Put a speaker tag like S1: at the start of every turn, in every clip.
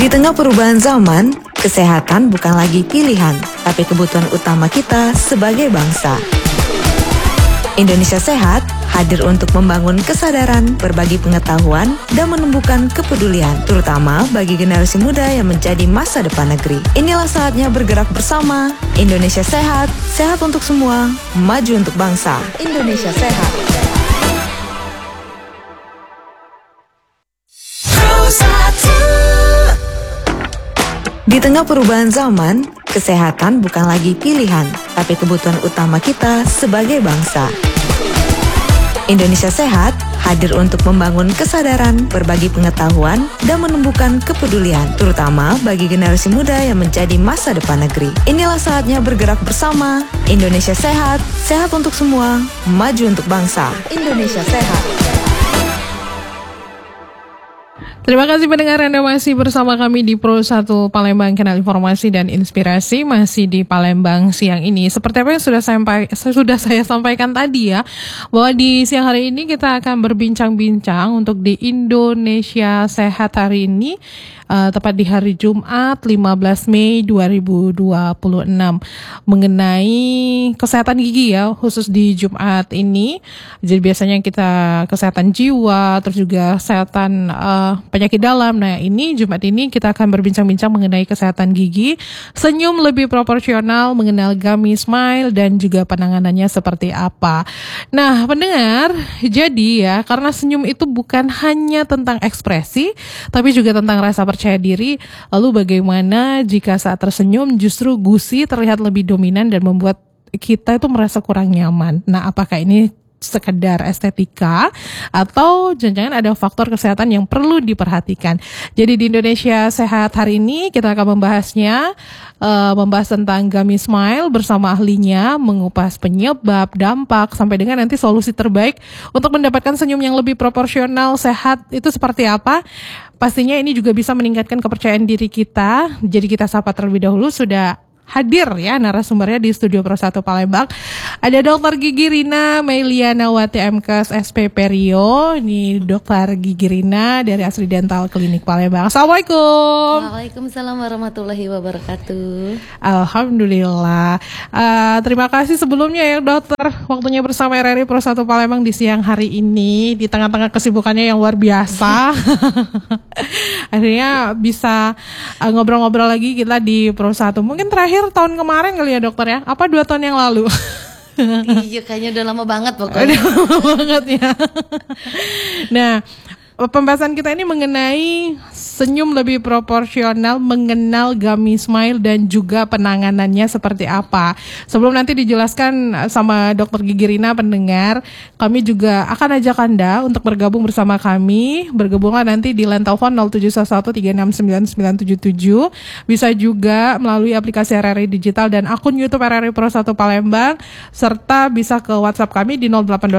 S1: Di tengah perubahan zaman, kesehatan bukan lagi pilihan, tapi kebutuhan utama kita sebagai bangsa. Indonesia Sehat hadir untuk membangun kesadaran, berbagi pengetahuan, dan menumbuhkan kepedulian, terutama bagi generasi muda yang menjadi masa depan negeri. Inilah saatnya bergerak bersama. Indonesia Sehat, sehat untuk semua, maju untuk bangsa. Indonesia Sehat. Di tengah perubahan zaman, kesehatan bukan lagi pilihan, tapi kebutuhan utama kita sebagai bangsa. Indonesia Sehat hadir untuk membangun kesadaran, berbagi pengetahuan, dan menumbuhkan kepedulian, terutama bagi generasi muda yang menjadi masa depan negeri. Inilah saatnya bergerak bersama. Indonesia Sehat, sehat untuk semua, maju untuk bangsa. Indonesia Sehat.
S2: Terima kasih pendengar, Anda masih bersama kami di Pro 1 Palembang, Kanal Informasi dan Inspirasi, masih di Palembang siang ini. Seperti apa yang sudah saya sampaikan tadi ya, bahwa di siang hari ini kita akan berbincang-bincang untuk di Indonesia Sehat hari ini, tepat di hari Jumat 15 Mei 2026, mengenai kesehatan gigi ya, khusus di Jumat ini. Jadi biasanya kita kesehatan jiwa, terus juga kesehatan penyakit dalam. Nah, ini Jumat ini kita akan berbincang-bincang mengenai kesehatan gigi, senyum lebih proporsional, mengenal Gummy Smile, dan juga penanganannya seperti apa. Nah, pendengar, jadi ya, karena senyum itu bukan hanya tentang ekspresi, tapi juga tentang rasa percaya diri. Lalu bagaimana jika saat tersenyum justru gusi terlihat lebih dominan dan membuat kita itu merasa kurang nyaman. Nah, apakah ini sekedar estetika atau jangan-jangan ada faktor kesehatan yang perlu diperhatikan? Jadi di Indonesia Sehat hari ini kita akan membahasnya, membahas tentang Gummy Smile bersama ahlinya, mengupas penyebab, dampak, sampai dengan nanti solusi terbaik untuk mendapatkan senyum yang lebih proporsional, sehat itu seperti apa. Pastinya ini juga bisa meningkatkan kepercayaan diri kita. Jadi kita sapa terlebih dahulu, sudah hadir ya narasumbernya di studio Pro 1 Palembang. Ada Dr. Gigi Rina Meiliana Wati MKes SP Perio. Ini Dr. Gigi Rina dari Asri Dental Klinik Palembang. Assalamualaikum.
S3: Waalaikumsalam warahmatullahi wabarakatuh.
S2: Alhamdulillah. Terima kasih sebelumnya ya dokter, waktunya bersama RRI Pro 1 Palembang di siang hari ini, di tengah-tengah kesibukannya yang luar biasa. Akhirnya bisa ngobrol-ngobrol lagi kita di Pro 1. Mungkin terakhir tahun kemarin kali ya dokter ya, apa 2 tahun yang lalu?
S3: Iya, kayaknya udah lama banget pokoknya.
S2: Udah lama banget ya. Nah, pembahasan kita ini mengenai senyum lebih proporsional, mengenal Gummy Smile, dan juga penanganannya seperti apa. Sebelum nanti dijelaskan sama Dr. Gigi Rina, pendengar, kami juga akan ajak Anda untuk bergabung bersama kami. Bergabunglah nanti di line telepon 0711369977. Bisa juga melalui aplikasi RRI Digital dan akun YouTube RRI Pro 1 Palembang, serta bisa ke WhatsApp kami di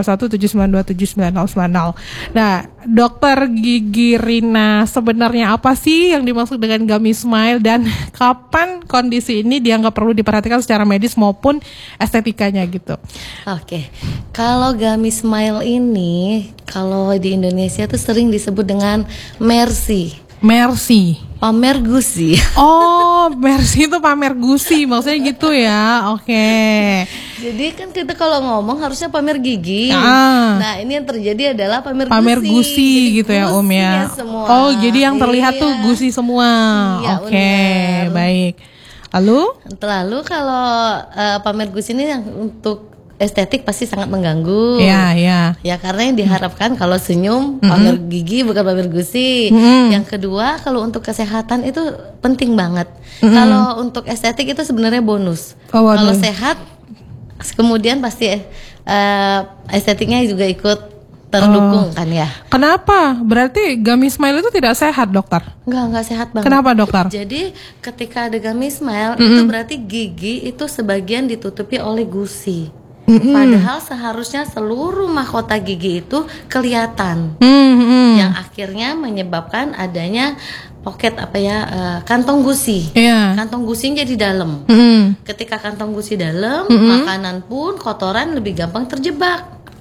S2: 082179279090. Nah, Dr. Gigi Rina, sebenarnya apa sih yang dimaksud dengan Gummy Smile, dan kapan kondisi ini dianggap perlu diperhatikan secara medis maupun estetikanya gitu?
S3: Oke. Kalau Gummy Smile ini, kalau di Indonesia tuh sering disebut dengan Mercy. Pamer gusi.
S2: Oh, Mercy itu pamer gusi, maksudnya gitu ya. Oke.
S3: Jadi kan kita kalau ngomong harusnya pamer gigi. Nah, ini yang terjadi adalah pamer
S2: gusi gitu ya, Om ya.
S3: Semua.
S2: Oh, jadi yang terlihat tuh gusi semua.
S3: Iya,
S2: oke, baik. Lalu
S3: kalau pamer gusi ini yang untuk estetik pasti sangat mengganggu.
S2: Iya.
S3: Ya, karena yang diharapkan kalau senyum pamer gigi bukan pamer gusi. Yang kedua, kalau untuk kesehatan itu penting banget. Kalau untuk estetik itu sebenarnya bonus. Kalau sehat, kemudian pasti estetiknya juga ikut terdukung kan ya.
S2: Kenapa? Berarti Gummy Smile itu tidak sehat, dokter?
S3: Enggak sehat banget.
S2: Kenapa, dokter?
S3: Jadi ketika ada Gummy Smile itu berarti gigi itu sebagian ditutupi oleh gusi. Padahal seharusnya seluruh mahkota gigi itu kelihatan, yang akhirnya menyebabkan adanya pocket kantong gusi. Kantong gusinya jadi dalam. Ketika kantong gusi dalam, makanan pun kotoran lebih gampang terjebak.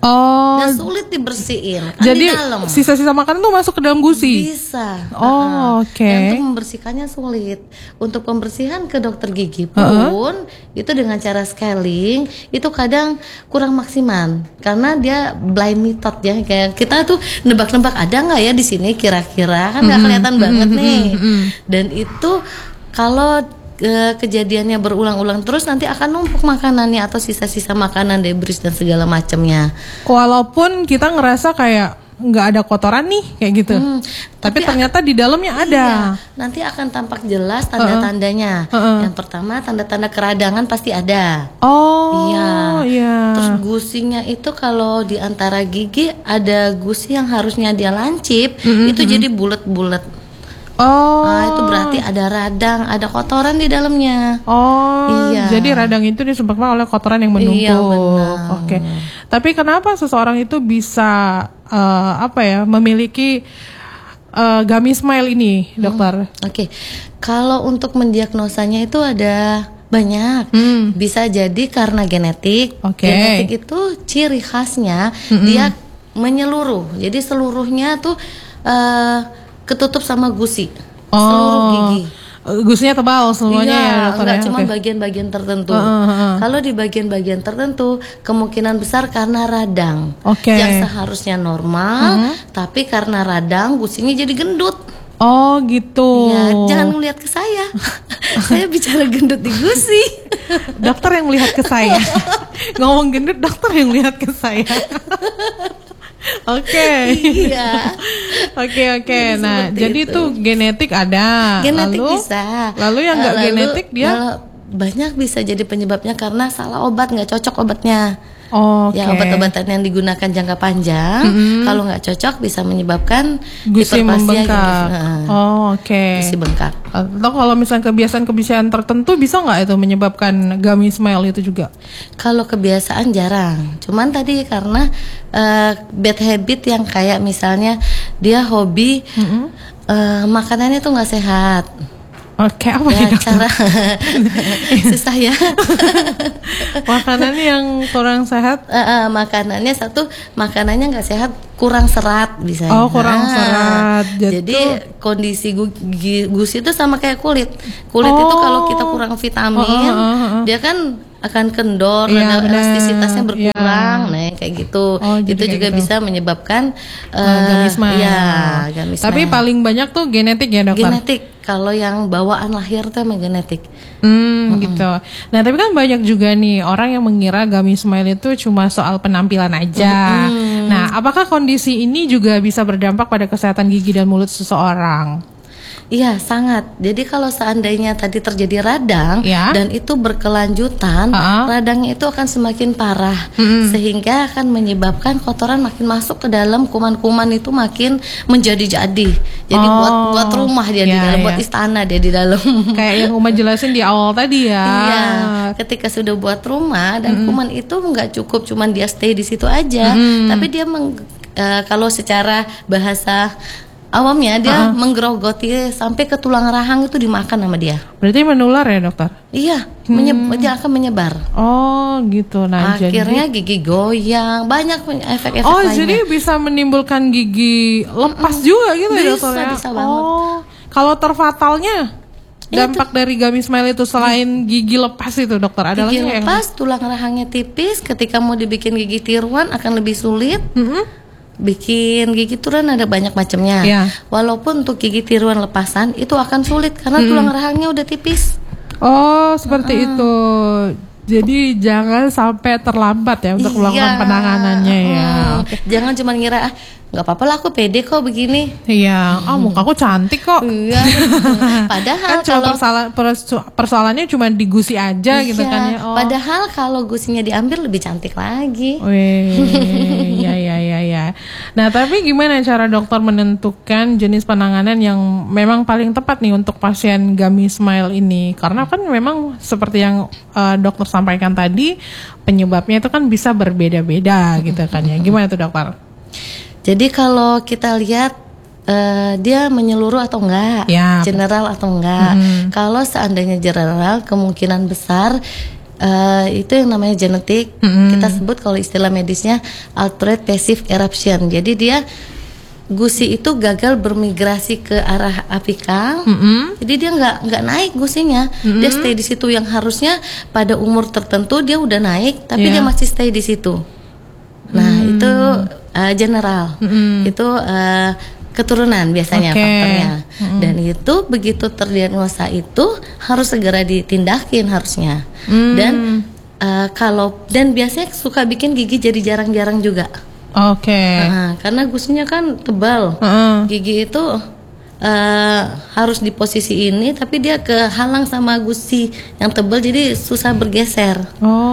S3: dan sulit dibersihin. Kan
S2: jadi
S3: di dalam.
S2: sisa-sisa makanan tuh masuk ke dalam gusi?
S3: Bisa.
S2: Oke.
S3: Dan untuk membersihkannya sulit. Untuk pembersihan ke dokter gigi pun itu dengan cara scaling itu kadang kurang maksimal karena dia blind method ya. Kayak kita tuh nebak-nebak ada nggak ya di sini kira-kira, kan nggak kelihatan banget nih. Dan itu kalau kejadiannya berulang-ulang terus nanti akan numpuk makanannya atau sisa-sisa makanan, debris dan segala macamnya.
S2: Walaupun kita ngerasa kayak nggak ada kotoran nih kayak gitu, tapi ternyata di dalamnya ada.
S3: Nanti akan tampak jelas tanda-tandanya. Yang pertama tanda-tanda keradangan pasti ada. Iya. Terus gusinya itu kalau di antara gigi ada gusi yang harusnya dia lancip, itu jadi bulat-bulat. Nah, itu berarti ada radang, ada kotoran di dalamnya.
S2: Jadi radang itu disebabkan oleh kotoran yang menumpuk.
S3: Iya, benar.
S2: Oke. Tapi kenapa seseorang itu bisa memiliki gummy smile ini, dokter?
S3: Oke. Kalau untuk mendiagnosanya itu ada banyak. Bisa jadi karena genetik. Genetik itu ciri khasnya dia menyeluruh. Jadi seluruhnya tuh ketutup sama gusi, seluruh gigi.
S2: Gusinya tebal semuanya ya dokter?
S3: Enggak cuma bagian-bagian tertentu. Kalau di bagian-bagian tertentu kemungkinan besar karena radang yang seharusnya normal, tapi karena radang gusinya jadi gendut.
S2: Oh gitu.
S3: Ya, jangan melihat ke saya. Saya bicara gendut di gusi.
S2: Dokter yang melihat ke saya. Ngomong gendut, dokter yang melihat ke saya. Oke.
S3: Iya.
S2: Oke. Nah, jadi itu genetik ada.
S3: Genetik
S2: lalu,
S3: bisa.
S2: Lalu yang nggak genetik dia
S3: banyak bisa jadi penyebabnya karena salah obat, nggak cocok obatnya.
S2: Ya
S3: obat-obatan yang digunakan jangka panjang kalau nggak cocok bisa menyebabkan
S2: gusi membengkak.
S3: Gusi bengkak.
S2: Atau kalau misalnya kebiasaan-kebiasaan tertentu bisa nggak itu menyebabkan gummy smile itu juga?
S3: Kalau kebiasaan jarang, cuman tadi karena bad habit yang kayak misalnya dia hobi makanannya tuh nggak sehat.
S2: Oke, apa ya
S3: cara susah ya.
S2: Makanan yang kurang sehat?
S3: Makanannya makanannya nggak sehat, kurang serat bisa.
S2: Kurang serat.
S3: Jadi kondisi gusi itu sama kayak kulit. Kulit itu kalau kita kurang vitamin, dia kan akan kendor dan elastisitasnya berkurang, nah kayak gitu. Itu juga gitu. Bisa menyebabkan
S2: gummy smile.
S3: Gummy smile.
S2: Tapi paling banyak tuh genetik ya dokter?
S3: Genetik. Kalau yang bawaan lahir tuh emang genetik.
S2: Gitu. Nah tapi kan banyak juga nih orang yang mengira gummy smile itu cuma soal penampilan aja. Nah apakah kondisi ini juga bisa berdampak pada kesehatan gigi dan mulut seseorang?
S3: Iya sangat. Jadi kalau seandainya tadi terjadi radang dan itu berkelanjutan, radangnya itu akan semakin parah sehingga akan menyebabkan kotoran makin masuk ke dalam, kuman-kuman itu makin menjadi-jadi. Jadi buat rumah dia di dalam, buat istana dia di dalam. Kayak
S2: yang Uma jelasin di awal tadi ya.
S3: Iya. Ketika sudah buat rumah dan kuman itu nggak cukup cuman dia stay di situ aja, tapi dia kalau secara bahasa awamnya dia menggerogoti sampai ke tulang rahang itu dimakan sama dia.
S2: Berarti menular ya dokter?
S3: Iya, dia akan menyebar.
S2: Gitu. Nah,
S3: akhirnya gigi goyang, banyak efek-efek lainnya.
S2: Jadi bisa menimbulkan gigi lepas juga gitu ya dokter ya?
S3: Bisa banget.
S2: Kalau terfatalnya dampak dari gummy smile itu selain gigi lepas itu dokter, ada lagi
S3: gigi lepas, tulang rahangnya tipis, ketika mau dibikin gigi tiruan akan lebih sulit. Bikin gigi tiruan ada banyak macamnya. Walaupun untuk gigi tiruan lepasan itu akan sulit karena tulang rahangnya udah tipis.
S2: Seperti itu. Jadi jangan sampai terlambat ya untuk melakukan penanganannya ya.
S3: Jangan cuma ngira nggak apa-apa lah, aku pede kok begini.
S2: Iya, muka aku cantik kok.
S3: Iya. Padahal
S2: kan persoalannya cuma di gusi aja gitu kan ya.
S3: Padahal kalau gusinya diambil lebih cantik lagi.
S2: Iya. Nah, tapi gimana cara dokter menentukan jenis penanganan yang memang paling tepat nih untuk pasien gummy smile ini? Karena kan memang seperti yang dokter sampaikan tadi, penyebabnya itu kan bisa berbeda-beda gitu kan ya. Gimana tuh dokter?
S3: Jadi kalau kita lihat dia menyeluruh atau enggak, general atau enggak. Kalau seandainya general, kemungkinan besar Itu yang namanya genetik. Kita sebut kalau istilah medisnya altered passive eruption. Jadi dia gusi itu gagal bermigrasi ke arah apikal. Jadi dia nggak naik gusinya. Dia stay di situ, yang harusnya pada umur tertentu dia udah naik, tapi dia masih stay di situ. Nah itu general. Itu keturunan biasanya faktornya. Dan itu begitu terdiagnosa itu harus segera ditindakin harusnya. Dan dan biasanya suka bikin gigi jadi jarang-jarang juga. Karena gusinya kan tebal. Gigi itu harus di posisi ini, tapi dia kehalang sama gusi yang tebal, jadi susah bergeser.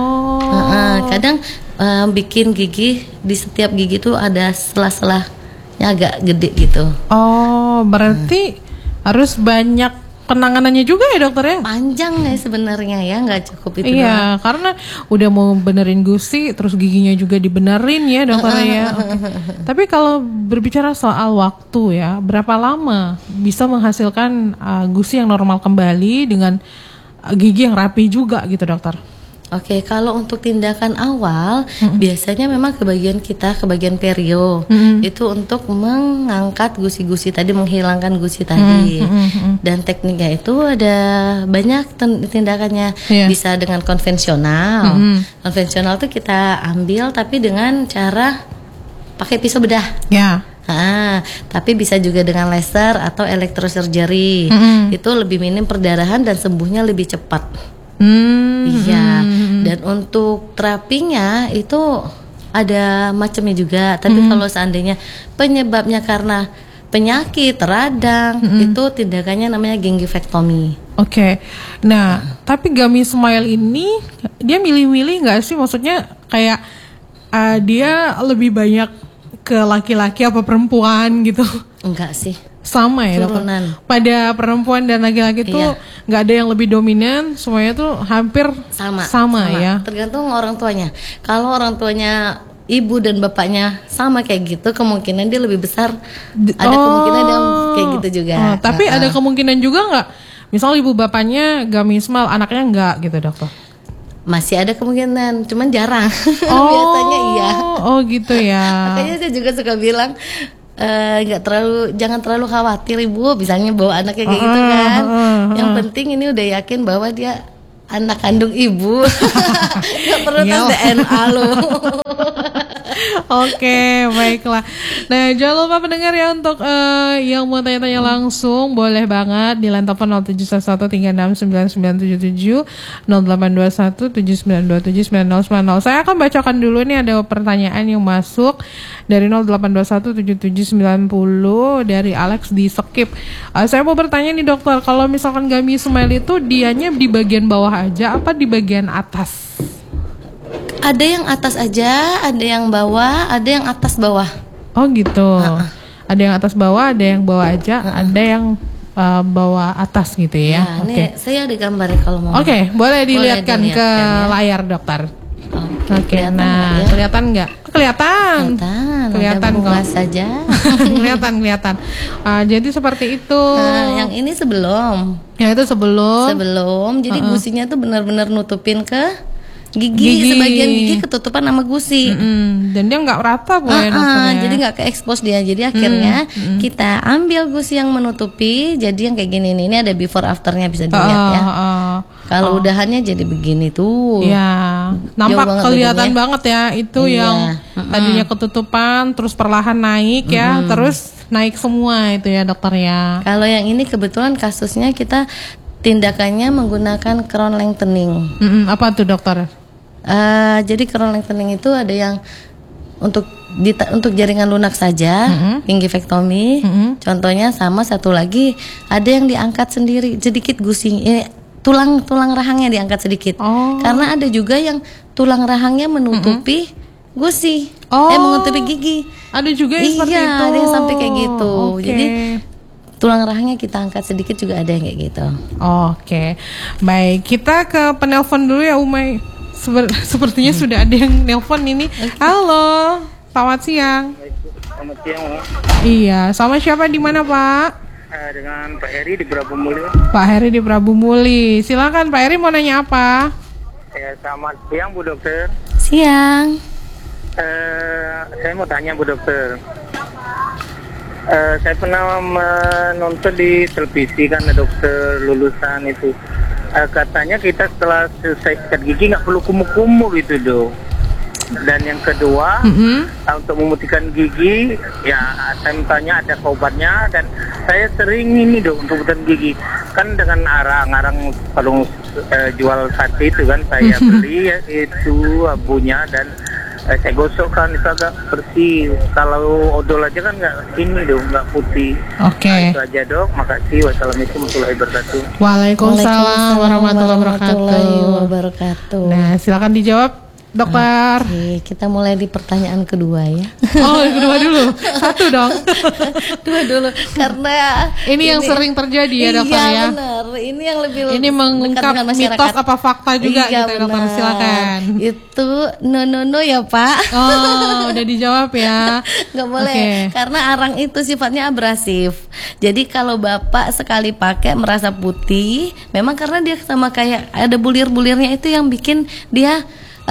S3: Kadang bikin gigi, di setiap gigi tuh ada sela-selanya agak gede gitu.
S2: Berarti harus banyak penanganannya juga ya dokter ya?
S3: Panjang ya sebenarnya ya, nggak cukup itu.
S2: Iya, karena udah mau benerin gusi, terus giginya juga dibenerin ya dokter ya. Tapi kalau berbicara soal waktu ya, berapa lama bisa menghasilkan gusi yang normal kembali dengan gigi yang rapi juga gitu dokter?
S3: Oke, kalau untuk tindakan awal biasanya memang ke bagian perio itu untuk mengangkat gusi-gusi tadi, menghilangkan gusi tadi. Dan tekniknya itu ada banyak tindakannya. Bisa dengan konvensional. Konvensional tuh kita ambil tapi dengan cara pakai pisau bedah. Tapi bisa juga dengan laser atau elektrosurgery. Itu lebih minim perdarahan dan sembuhnya lebih cepat. Iya. Dan untuk terapinya itu ada macamnya juga. Tapi kalau seandainya penyebabnya karena penyakit radang, itu tindakannya namanya gingivektomi.
S2: Nah, tapi Gummy Smile ini dia milih-milih nggak sih? Maksudnya kayak dia lebih banyak ke laki-laki apa perempuan gitu?
S3: Enggak sih.
S2: Sama ya
S3: turunan.
S2: Pada perempuan dan laki-laki tuh nggak ada yang lebih dominan, semuanya tuh hampir sama ya.
S3: Tergantung orang tuanya. Kalau orang tuanya ibu dan bapaknya sama kayak gitu, kemungkinan dia lebih besar. Ada kemungkinan dia kayak gitu juga.
S2: Tapi ada kemungkinan juga nggak? Misal ibu bapaknya Gummy Smile, anaknya nggak gitu dokter?
S3: Masih ada kemungkinan, cuman jarang. Biasanya iya.
S2: Gitu ya.
S3: Makanya saya juga suka bilang jangan terlalu khawatir ibu, misalnya bawa anaknya kayak gitu kan. Yang penting ini udah yakin bahwa dia anak kandung ibu. Gak perlu tes DNA lo.
S2: Baiklah. Nah, jangan lupa pendengar ya untuk yang mau tanya-tanya langsung boleh banget di line telepon 0711369977, 082179279090. Saya akan bacakan dulu nih, ada pertanyaan yang masuk dari 08217790 dari Alex di Skip. Saya mau bertanya nih dokter, kalau misalkan Gummy Smile itu dianya di bagian bawah aja apa di bagian atas?
S3: Ada yang atas aja, ada yang bawah, ada yang atas bawah.
S2: Gitu. Ada yang atas bawah, ada yang bawah aja, ada yang bawah atas gitu ya.
S3: Ini saya ada gambarnya kalau mau.
S2: Boleh dilihatkan ke layar dokter. Nah, kelihatan nggak? Kelihatan
S3: kok saja.
S2: kelihatan. Jadi seperti itu.
S3: Yang ini sebelum.
S2: Yang itu sebelum.
S3: Jadi gusinya tuh benar-benar nutupin ke gigi. Sebagian gigi ketutupan sama gusi.
S2: Dan dia nggak rata
S3: jadi nggak ke-expose dia. Jadi akhirnya kita ambil gusi yang menutupi, jadi yang kayak gini nih. Ini ada before afternya, bisa dilihat ya. Kalau udahannya jadi begini tuh.
S2: Nampak kelihatan banget ya. Itu yang tadinya ketutupan, terus perlahan naik ya, terus naik semua itu ya dokter ya.
S3: Kalau yang ini kebetulan kasusnya kita tindakannya menggunakan crown lengthening.
S2: Apa tuh dokter?
S3: Jadi crown lengthening itu ada yang untuk jaringan lunak saja, gingivektomi. Contohnya sama satu lagi ada yang diangkat sendiri sedikit gusi. Tulang rahangnya diangkat sedikit. Karena ada juga yang tulang rahangnya menutupi gusi, menutupi gigi.
S2: Ada juga yang seperti itu.
S3: Ada yang sampai kayak gitu. Jadi tulang rahangnya kita angkat sedikit juga ada yang kayak gitu.
S2: Baik, kita ke penelpon dulu ya Umay. Sepertinya sudah ada yang nelpon ini. Halo, selamat siang.
S4: Selamat siang.
S2: Iya, sama siapa di mana Pak?
S4: Dengan Pak Heri di Prabu Muli.
S2: Pak Heri di Prabu Muli. Silakan Pak Heri, mau nanya apa?
S4: Ya, selamat siang Bu Dokter.
S3: Siang.
S4: Saya mau tanya Bu Dokter. Saya pernah menonton di televisi kan dokter lulusan itu. Katanya kita setelah selesai sikat gigi nggak perlu kumur-kumur gitu dok. Dan yang kedua, untuk memutihkan gigi, ya saya tanya ada obatnya dan saya sering ini dok untuk memutihkan gigi. Kan dengan arang kalau jual sate itu kan saya beli ya, itu abunya dan saya gosokkan itu agak bersih. Kalau odol aja kan nggak ini dong, nggak putih.
S2: Oke.
S4: Nah, itu aja dok. Makasih. Wassalamualaikum warahmatullahi wabarakatuh.
S2: Waalaikumsalam warahmatullahi wabarakatuh. Nah, silakan dijawab, dokter.
S3: Oke, kita mulai di pertanyaan kedua ya.
S2: Oh, kedua dulu. Satu dong.
S3: Dua dulu karena
S2: ini yang sering terjadi ya dokter
S3: iya,
S2: ya.
S3: Iya benar. Ini yang lebih
S2: ini mengungkap mitos apa fakta juga
S3: iya,
S2: gitu dokter. Silakan.
S3: Itu no ya Pak.
S2: Oh, udah dijawab ya.
S3: Nggak boleh karena arang itu sifatnya abrasif. Jadi kalau Bapak sekali pakai merasa putih, memang karena dia sama kayak ada bulir-bulirnya itu yang bikin dia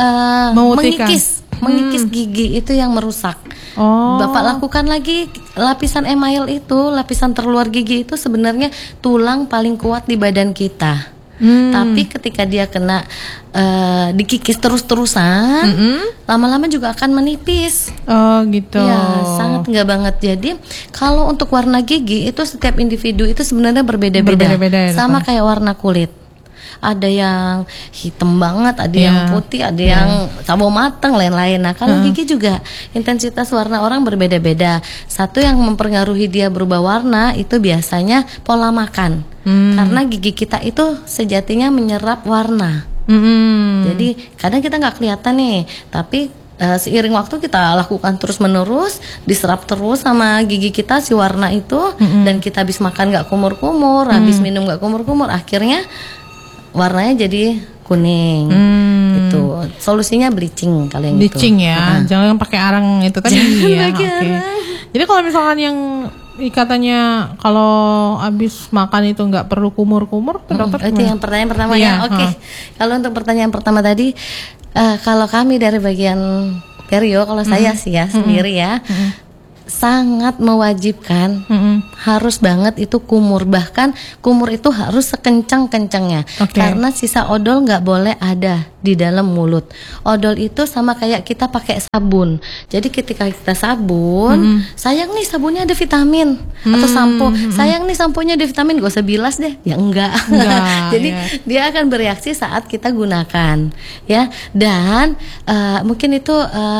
S3: mengikis gigi itu yang merusak. Bapak lakukan lagi lapisan email itu, lapisan terluar gigi itu sebenarnya tulang paling kuat di badan kita. Tapi ketika dia kena dikikis terus-terusan, lama-lama juga akan menipis.
S2: Oh gitu.
S3: Ya sangat enggak banget. Jadi kalau untuk warna gigi itu setiap individu itu sebenarnya berbeda-beda ya, sama kayak warna kulit. Ada yang hitam banget, ada yang putih, ada yang sawo mateng, lain-lain. Nah kalau gigi juga intensitas warna orang berbeda-beda. Satu yang mempengaruhi dia berubah warna itu biasanya pola makan. Karena gigi kita itu sejatinya menyerap warna. Jadi kadang kita nggak kelihatan nih, tapi seiring waktu kita lakukan terus-menerus, diserap terus sama gigi kita si warna itu, dan kita habis makan nggak kumur-kumur, habis minum nggak kumur-kumur, akhirnya warnanya jadi kuning. Itu solusinya bleaching kalau yang
S2: bleaching
S3: itu.
S2: Ya, jangan pakai arang itu tadi ya. Jadi kalau misalkan yang katanya kalau habis makan itu nggak perlu kumur-kumur, dokter?
S3: Itu yang pertanyaan pertama ya. Oke. Kalau untuk pertanyaan pertama tadi, kalau kami dari bagian perio, kalau saya sih ya sendiri ya. Sangat mewajibkan, harus banget itu kumur, bahkan kumur itu harus sekencang-kencangnya, karena sisa odol nggak boleh ada di dalam mulut. Odol itu sama kayak kita pakai sabun, jadi ketika kita sabun, sayang nih sabunnya ada vitamin, atau sampo, sayang nih samponya ada vitamin, gak usah bilas deh, ya enggak. Jadi dia akan bereaksi saat kita gunakan, ya. Dan mungkin itu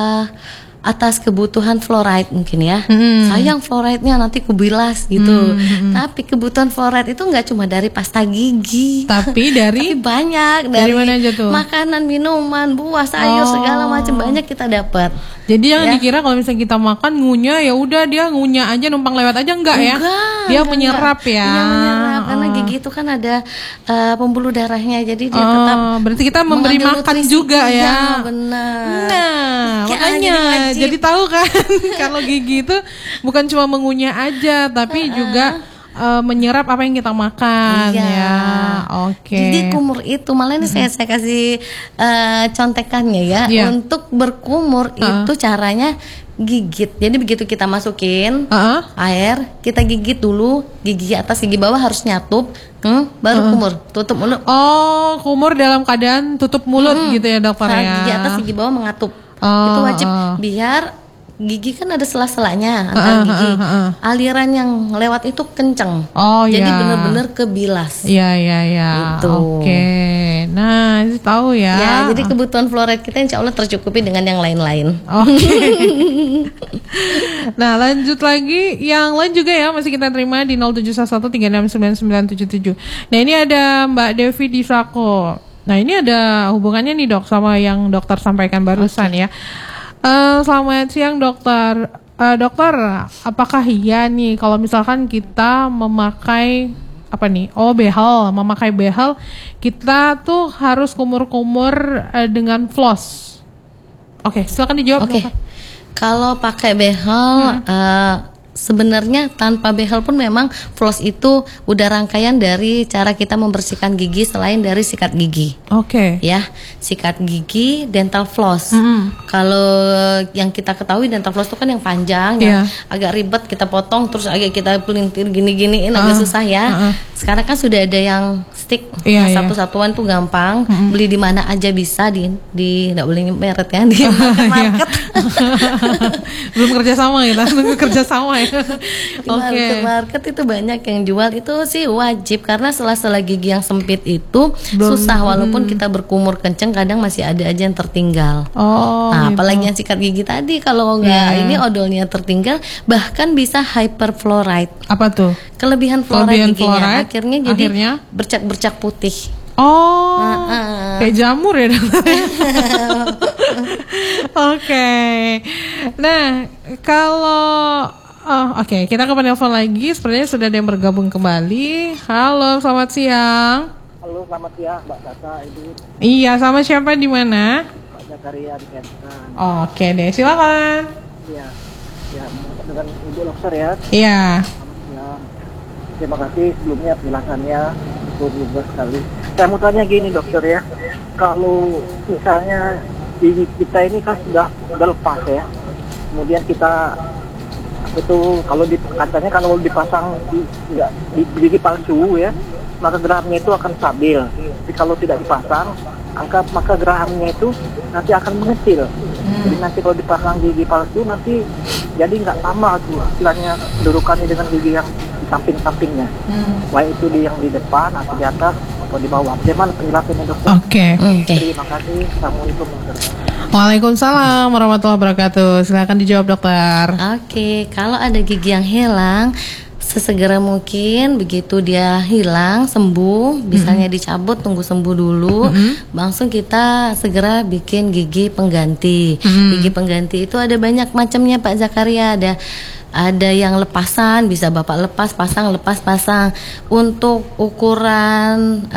S3: atas kebutuhan fluoride mungkin ya. Sayang fluoride-nya nanti kubilas gitu. Tapi kebutuhan fluoride itu nggak cuma dari pasta gigi.
S2: Tapi dari
S3: banyak
S2: dari mana aja tuh?
S3: Makanan, minuman, buah, sayur segala macam banyak kita dapat.
S2: Jadi yang dikira kalau misalnya kita makan ngunyah, ya udah dia ngunyah aja numpang lewat aja, enggak ya? Dia menyerap ya.
S3: Iya menyerap karena gigi itu kan ada pembuluh darahnya, jadi dia tetap.
S2: Berarti kita memberi makan juga ya.
S3: Benar.
S2: Nah, makanya jadi tahu kan kalau gigi itu bukan cuma mengunyah aja, tapi juga menyerap apa yang kita makan. Ya. Oke.
S3: Jadi kumur itu malah ini saya kasih contekannya ya. Untuk berkumur itu caranya gigit. Jadi begitu kita masukin air, kita gigit dulu, gigi atas gigi bawah harus nyatup, baru kumur, tutup mulut.
S2: Oh, kumur dalam keadaan tutup mulut gitu ya dokter ya.
S3: Gigi atas gigi bawah mengatup. Itu wajib biar gigi kan ada sela-selanya antara gigi. Aliran yang lewat itu kenceng. Jadi benar-benar kebilas.
S2: Iya.
S3: Gitu.
S2: Oke. Nah, itu tahu ya.
S3: Ya, jadi kebutuhan fluoride kita insya Allah tercukupi dengan yang lain-lain.
S2: Oke. Nah, lanjut lagi. Yang lain juga ya masih kita terima di 0711369977. Nah, ini ada Mbak Devi di Sako. Nah, ini ada hubungannya nih dok sama yang dokter sampaikan barusan ya. Selamat siang dokter. Dokter, apakah iya nih kalau misalkan kita memakai memakai behel, kita tuh harus kumur-kumur dengan floss? Oke, silakan dijawab.
S3: Oke. Kalau pakai behel sebenarnya tanpa behel pun memang floss itu udah rangkaian dari cara kita membersihkan gigi selain dari sikat gigi.
S2: Oke.
S3: Ya, sikat gigi, dental floss. Kalau yang kita ketahui dental floss itu kan yang panjang, yang agak ribet kita potong terus agak kita pelintir gini-giniin agak susah ya. Sekarang kan sudah ada yang stick, satu-satuan tuh gampang, beli di mana aja bisa di nggak boleh merek ya di market.
S2: Belum kerja sama ya, Oke.
S3: Market itu banyak yang jual, itu sih wajib karena sela-sela gigi yang sempit itu susah walaupun kita berkumur kenceng kadang masih ada aja yang tertinggal. Nah, apalagi yang sikat gigi tadi kalau nggak ini odolnya tertinggal bahkan bisa hyperfluoride.
S2: Apa tuh?
S3: Kelebihan fluoride giginya akhirnya jadi bercak-bercak putih.
S2: Kayak jamur ya. Oke. Nah, kalau kita ke penelpon lagi. Sepertinya sudah ada yang bergabung kembali. Halo, selamat siang.
S5: Halo, selamat siang, Mbak Tata, Ibu.
S2: Iya, sama siapa di mana?
S5: Pak Zakaria di Kentang.
S2: Oke deh, silakan.
S5: Iya, dengan Ibu dokter ya.
S2: Iya.
S5: Terima kasih sebelumnya penjelasannya, itu sekali. Saya mau tanya gini dokter ya, kalau misalnya gigi kita ini kan sudah lepas ya, kemudian kita kalau katanya kalau dipasang di gigi palsu ya, maka gerahamnya itu akan stabil. Tapi kalau tidak dipasang, maka gerahamnya itu nanti akan mengecil. Jadi nanti kalau dipasang gigi palsu nanti jadi nggak sama tuh istilahnya kedudukannya dengan gigi yang di samping-sampingnya. Baik itu yang di depan atau di atas atau di bawah. Bagaimana penjelasannya dokter?
S2: Oke.
S5: Terima kasih. Assalamualaikum dokter.
S2: Waalaikumsalam warahmatullahi wabarakatuh. Silakan dijawab dokter.
S3: Oke, kalau ada gigi yang hilang, sesegera mungkin begitu dia hilang sembuh, misalnya dicabut, tunggu sembuh dulu, langsung kita segera bikin gigi pengganti. Gigi pengganti itu ada banyak macamnya Pak Zakaria, ada yang lepasan, bisa Bapak lepas pasang. Untuk ukuran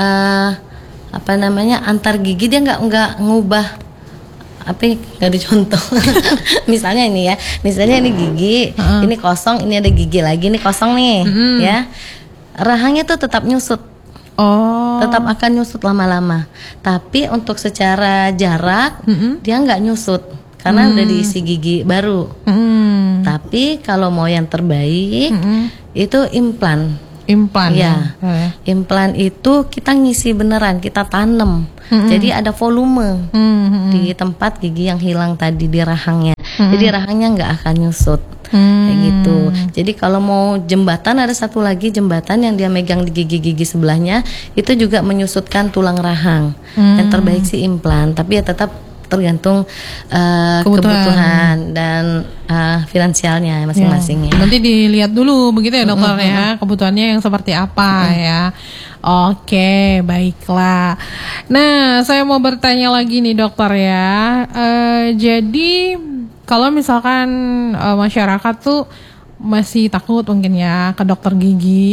S3: antar gigi dia nggak ngubah nggak dicontoh. Misalnya ini gigi, ini kosong, ini ada gigi lagi, ini kosong nih, ya. Rahangnya tuh tetap nyusut, tetap akan nyusut lama-lama. Tapi untuk secara jarak dia nggak nyusut karena udah diisi gigi baru. Tapi kalau mau yang terbaik itu implan. Ya. Implan itu kita ngisi beneran, kita tanam. Jadi ada volume di tempat gigi yang hilang tadi di rahangnya. Jadi rahangnya nggak akan nyusut. Kayak gitu. Jadi kalau mau jembatan, ada satu lagi jembatan yang dia megang di gigi-gigi sebelahnya, itu juga menyusutkan tulang rahang. Yang terbaik sih implan, tapi ya tetap tergantung kebutuhan dan finansialnya masing-masing ya.
S2: Nanti dilihat dulu begitu ya dokter ya, kebutuhannya yang seperti apa ya. Oke, baiklah. Nah, saya mau bertanya lagi nih dokter ya. Jadi kalau misalkan masyarakat tuh masih takut mungkin ya ke dokter gigi,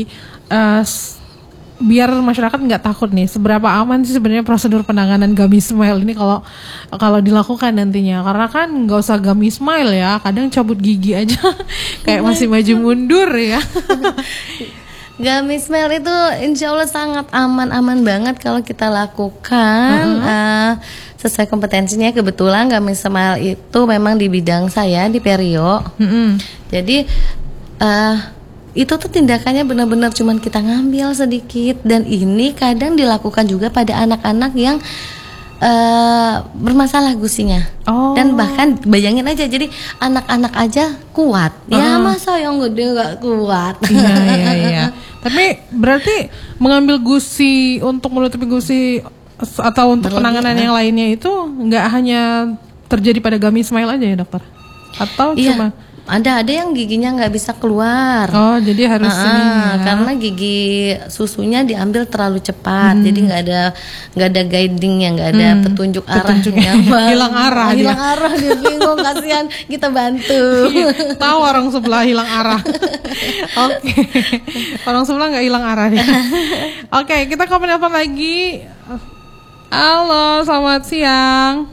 S2: biar masyarakat nggak takut nih, seberapa aman sih sebenarnya prosedur penanganan gummy smile ini kalau dilakukan nantinya? Karena kan nggak usah gummy smile ya, kadang cabut gigi aja kayak masih maju mundur ya.
S3: Gummy smile itu insya Allah sangat aman banget kalau kita lakukan sesuai kompetensinya. Kebetulan gummy smile itu memang di bidang saya di perio. Jadi itu tuh tindakannya benar-benar cuman kita ngambil sedikit, dan ini kadang dilakukan juga pada anak-anak yang bermasalah gusinya. Dan bahkan bayangin aja, jadi anak-anak aja kuat. Ya masa yang gede nggak kuat?
S2: Iya. Tapi berarti mengambil gusi untuk menutupi gusi atau untuk penanganan yang lainnya itu nggak hanya terjadi pada gummy smile aja ya dokter? Atau cuma
S3: ada yang giginya nggak bisa keluar.
S2: Jadi harus
S3: karena gigi susunya diambil terlalu cepat, jadi nggak ada guidingnya, nggak ada petunjuk arah.
S2: Hilang arah
S3: dia bingung, kasihan, kita bantu.
S2: Tahu orang sebelah hilang arah. Oke. Orang sebelah nggak hilang arah dia. Oke, kita kapan lagi. Halo, selamat siang.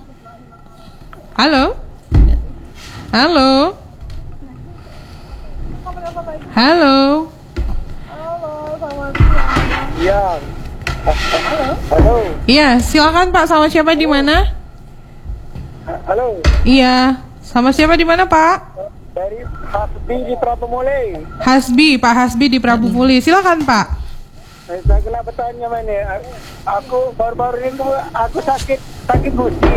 S2: Halo. Halo.
S5: Iya. Halo.
S2: Iya, silakan Pak. Sama siapa di mana?
S5: Halo.
S2: Iya, sama siapa di mana Pak?
S5: Dari Hasbi di Prabu Mule.
S2: Hasbi, Pak Hasbi di Prabu Muli. Silakan Pak.
S5: Saya kena bertanya mana? Aku baru-baru ini aku sakit gusi.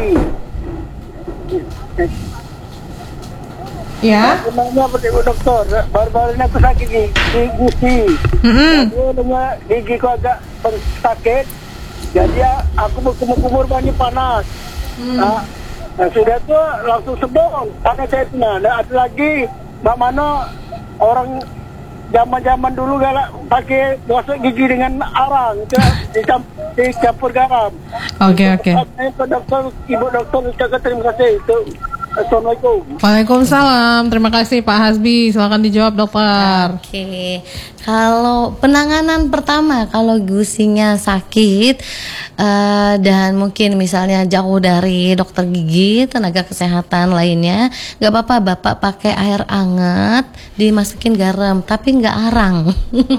S2: Ya.
S5: Aku nanya pada dokter, baru-baru ini aku sakit gigi gusi. Aku dengan gigi ku agak sakit. Jadi aku berkumur-kumur banyak panas. Nah, sudah tuh langsung sebon. Karena saya pernah ada lagi mana orang zaman dulu galak pakai gosok gigi dengan arang itu dicampur garam.
S2: Oke.
S5: Dokter, ibu dokter ucapkan terima kasih. Assalamualaikum.
S2: Waalaikumsalam. Terima kasih Pak Hasbi. Silakan dijawab dokter.
S3: Oke, kalau penanganan pertama kalau gusinya sakit dan mungkin misalnya jauh dari dokter gigi, tenaga kesehatan lainnya, nggak apa-apa Bapak pakai air hangat, dimasukin garam, tapi nggak arang.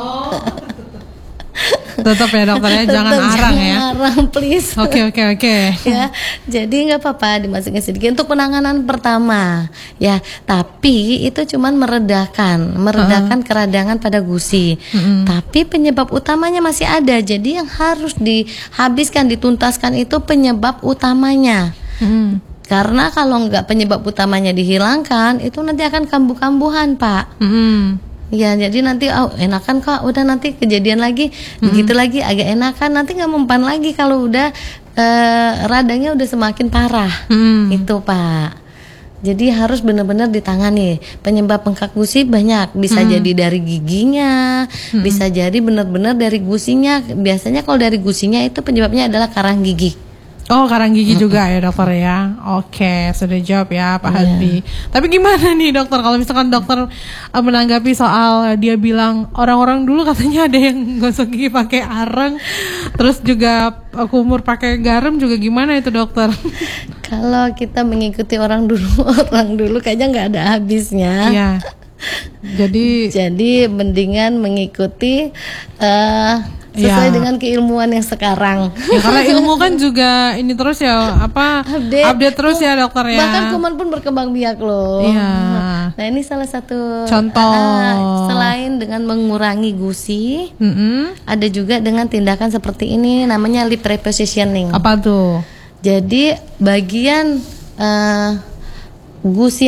S2: Tetap ya dokter ya, jangan arang ya.
S3: Jangan arang, please.
S2: Oke.
S3: Ya, jadi nggak apa-apa dimasukin sedikit untuk penanganan pertama. Ya, tapi itu cuman meredakan keradangan pada gusi. Tapi penyebab utamanya masih ada. Jadi yang harus dihabiskan, dituntaskan itu penyebab utamanya. Karena kalau nggak penyebab utamanya dihilangkan, itu nanti akan kambuh-kambuhan, Pak. Ya, jadi nanti enakan kok, udah nanti kejadian lagi, begitu lagi agak enakan, nanti nggak mempan lagi kalau udah radangnya udah semakin parah, itu Pak. Jadi harus benar-benar ditangani. Penyebab bengkak gusi banyak, bisa jadi dari giginya, bisa jadi benar-benar dari gusinya. Biasanya kalau dari gusinya itu penyebabnya adalah karang gigi.
S2: Oh, karang gigi juga ya dokter ya. Oke, sudah jawab ya Pak Hasbi. Tapi gimana nih dokter kalau misalkan dokter menanggapi soal dia bilang orang-orang dulu katanya ada yang gosok gigi pakai arang, terus juga kumur pakai garam juga, gimana itu dokter?
S3: Kalau kita mengikuti orang dulu kayaknya nggak ada habisnya.
S2: Iya. Jadi
S3: mendingan mengikuti sesuai dengan keilmuan yang sekarang.
S2: Ya, karena ilmu kan juga ini terus ya, update terus ya dokter ya.
S3: Bahkan kuman pun berkembang biak loh.
S2: Iya.
S3: Nah, ini salah satu
S2: contoh.
S3: Selain dengan mengurangi gusi, ada juga dengan tindakan seperti ini, namanya lip repositioning.
S2: Apa tuh?
S3: Jadi bagian gusi